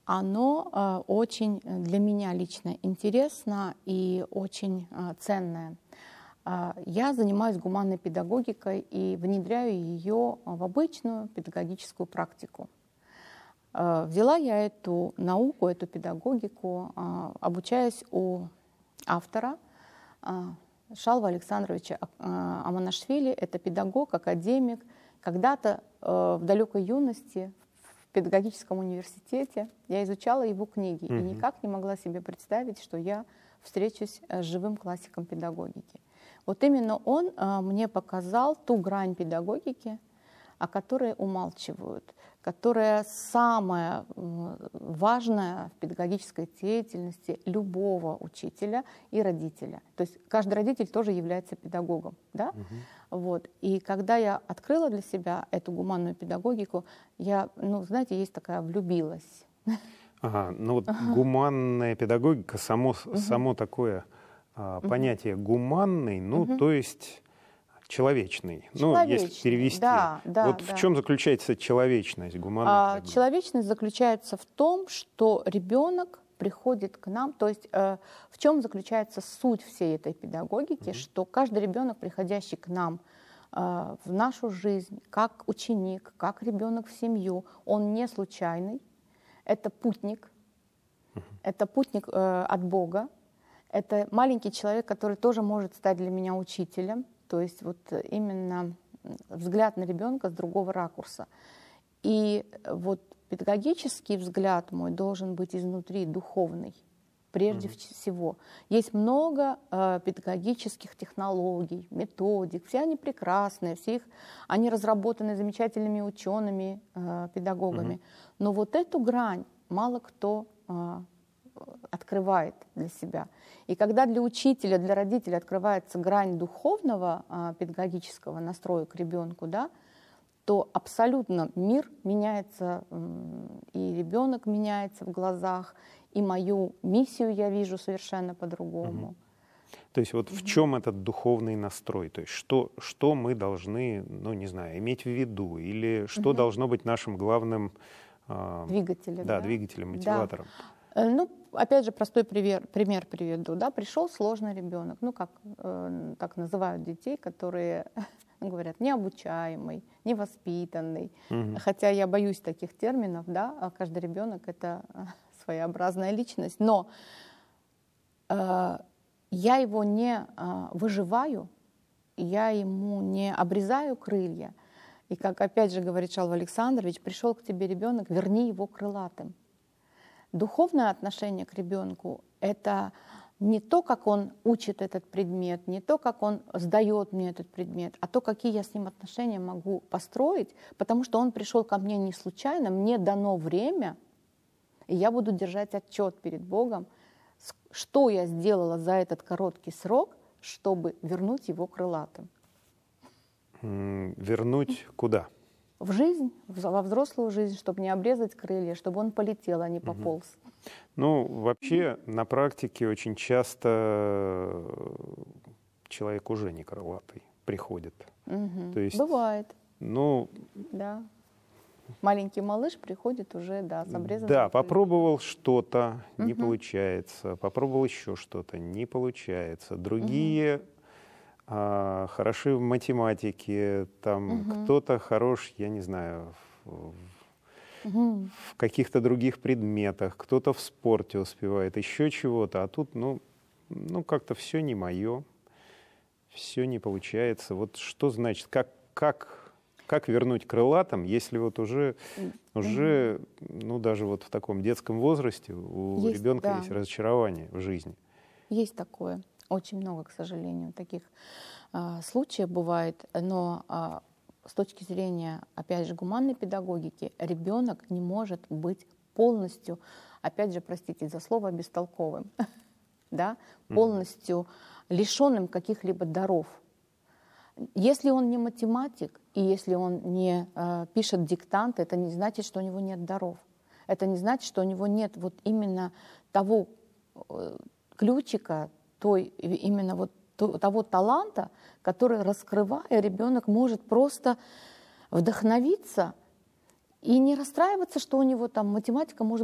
оно очень для меня лично интересно и очень ценное. Я занимаюсь гуманной педагогикой и внедряю ее в обычную педагогическую практику. Взяла я эту науку, эту педагогику, обучаясь у автора Шалва Александровича Аманашвили. Это педагог, академик. Когда-то в далекой юности в педагогическом университете я изучала его книги и никак не могла себе представить, что я встречусь с живым классиком педагогики. Вот именно он мне показал ту грань педагогики, о которой умалчивают, которая самая важная в педагогической деятельности любого учителя и родителя. То есть каждый родитель тоже является педагогом. Да? Вот. И когда я открыла для себя эту гуманную педагогику, я, знаете, есть такая влюбилась. Ага, ну вот гуманная педагогика, само такое понятие гуманный, то есть человечный. Если перевести. Да, в чем заключается человечность гуманной педагогики? Человечность заключается в том, что ребенок приходит к нам, то есть в чем заключается суть всей этой педагогики, что каждый ребенок, приходящий к нам в нашу жизнь, как ученик, как ребенок в семью, он не случайный, это путник от Бога. Это маленький человек, который тоже может стать для меня учителем. То есть вот именно взгляд на ребенка с другого ракурса. И вот педагогический взгляд мой должен быть изнутри, духовный, прежде всего. Есть много педагогических технологий, методик, все они прекрасные, они разработаны замечательными учеными, педагогами. Но вот эту грань мало кто открывает для себя. И когда для учителя, для родителя открывается грань духовного педагогического настроя к ребенку, да, то абсолютно мир меняется, и ребенок меняется в глазах, и мою миссию я вижу совершенно по-другому. То есть вот в чем этот духовный настрой? То есть что мы должны, иметь в виду? Или что должно быть нашим главным двигателем, двигателем, мотиватором? Да. Опять же, простой пример приведу. Да? Пришел сложный ребенок, так называют детей, которые говорят, необучаемый, невоспитанный. Хотя я боюсь таких терминов, да? Каждый ребенок — это своеобразная личность. Но я его не выживаю, я ему не обрезаю крылья. И как опять же говорит Шалва Александрович, пришел к тебе ребенок, верни его крылатым. Духовное отношение к ребенку — это не то, как он учит этот предмет, не то, как он сдает мне этот предмет, а то, какие я с ним отношения могу построить, потому что он пришел ко мне не случайно, мне дано время, и я буду держать отчет перед Богом, что я сделала за этот короткий срок, чтобы вернуть его крылатым. Вернуть куда? В жизнь, во взрослую жизнь, чтобы не обрезать крылья, чтобы он полетел, а не пополз. Вообще, на практике очень часто человек уже не крылатый приходит. То есть, бывает. Да. Маленький малыш приходит уже, с обрезанным. Да, попробовал что-то, не получается. Попробовал еще что-то, не получается. Другие хороши в математике, кто-то хорош, я не знаю, в каких-то других предметах, кто-то в спорте успевает, еще чего-то, а тут, как-то все не мое, все не получается. Вот что значит, как вернуть крылатым, если вот уже даже вот в таком детском возрасте у ребенка есть разочарование в жизни? Есть такое. Очень много, к сожалению, таких случаев бывает, но с точки зрения, опять же, гуманной педагогики, ребенок не может быть полностью, опять же, простите за слово, бестолковым, да? Полностью лишенным каких-либо даров. Если он не математик, и если он не пишет диктант, это не значит, что у него нет даров. Это не значит, что у него нет вот именно того ключика, того таланта, который, раскрывая, ребенок может просто вдохновиться и не расстраиваться, что у него там математика может